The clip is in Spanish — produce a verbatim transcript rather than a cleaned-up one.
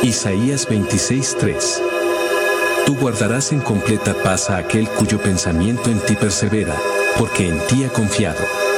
Isaías veintiséis tres. Tú guardarás en completa paz a aquel cuyo pensamiento en ti persevera, porque en ti ha confiado.